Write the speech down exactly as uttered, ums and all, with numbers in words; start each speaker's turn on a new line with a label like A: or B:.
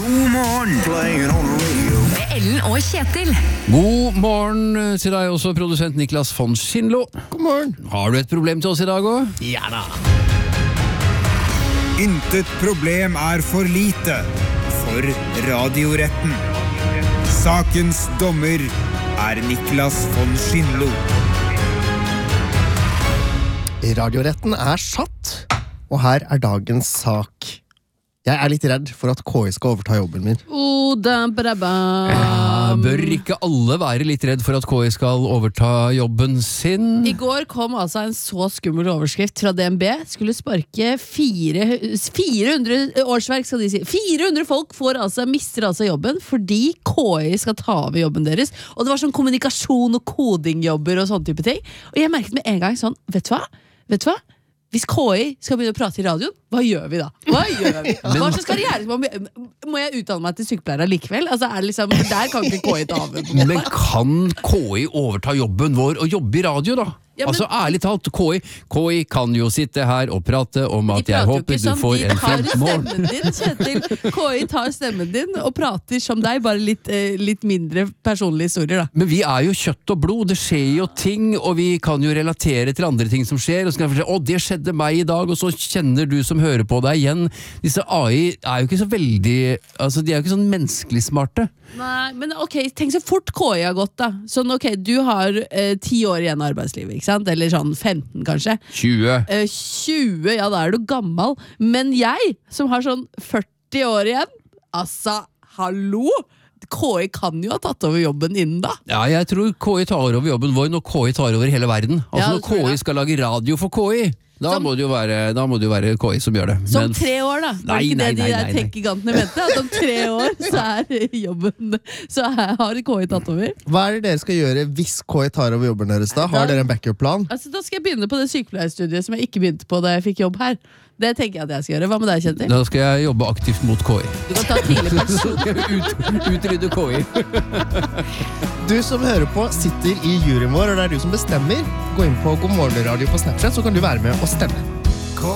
A: God morgen. Playing on the radio.
B: Med Ellen og Kjetil.
C: God morgen til deg også, produsent Niklas von Schindlo.
D: God morgen.
C: Har du et problem til oss i dag også?
D: Ja da.
A: Intet problem er for lite for radioretten. Sakens dommer er Niklas von Schindlo.
D: Radioretten er satt, og her er dagens sak. Jeg er litt redd for at K I skal overta jobben min.
E: Oh, da, bra, bra.
C: Ja, bør ikke alle være litt redd for at K I skal overta jobben sin?
E: I går kom altså en så skummel overskrift fra D N B. Skulle sparke fire, fire hundre årsverk, skal de si. fire hundre folk får altså, mister altså jobben fordi K I skal ta over jobben deres. Og det var sånn kommunikasjon og kodingjobber og sånne type ting. Og jeg merket med en gang sånn, vet du hva? Vet du hva? Hvis K I skal begynne å prate i radioen, hva gjør vi da? Hva gjør vi? Hva slags karriere? Må jeg utdanne meg til sykepleier likevel? Altså, er det liksom, der kan ikke K I ta over.
C: Men kan K I overta jobben vår og jobbe i radio da?
E: Ja, men,
C: altså ærlig talt, K I, K I kan jo sitte her og prate om at jeg håper du får en fremtmål.
E: De tar stemmen din, Kjetil. K I tar stemmen din og prater som deg, bare litt, eh, litt mindre personlige historier da.
C: Men vi er jo kjøtt og blod, det skjer jo ting, og vi kan jo relatere til andre ting som skjer, og så kan jeg fortelle, å det skjedde meg i dag, og så kjenner du som hører på deg igjen. Disse A I er jo ikke så veldig, altså de er jo ikke sånn menneskelig smarte.
E: Nei, men ok, tenk så fort K I har gått da. Sånn ok, du har eh, ti år igjen i arbeidslivet, ikke sant? Eller sånn femten kanskje.
C: tjue.
E: Eh, tjue, ja da er du gammel. Men jeg, som har sånn førti år igjen, altså, hallo? K I kan jo ha tatt over jobben innen da.
C: Ja, jeg tror K I tar over jobben vår når K I tar over hele verden. Altså
E: Ja,
C: når
E: det tror
C: K I
E: jeg.
C: skal lage radio for K I, da,
E: Som-
C: må det jo være, da må det jo være K I som gjør det.
E: Som
C: Men-
E: tre år da. Var
C: Nei,
E: ikke
C: nei,
E: det de
C: nei,
E: der
C: nei, nei.
E: tech-gigantene mente? At om tre år så er jobben, så er, har K I tatt over.
D: Hva er det dere skal gjøre hvis K I tar over jobben deres da? Har
E: Da-
D: dere en backup-plan?
E: Altså, da skal jeg begynne på det sykepleierstudiet som jeg ikke begynte på da jeg fikk jobb her. Det tenker jeg at jeg skal gjøre. Hva med deg, Kjetil?
C: Da skal jeg jobbe aktivt mot K I.
E: Du kan ta tidlig pensjon.
C: Ut, utrydde K I.
D: Du som hører på sitter i juryen vår, og det er du som bestemmer. Gå inn på God morgen radio på Snapchat, så kan du være med og stemme.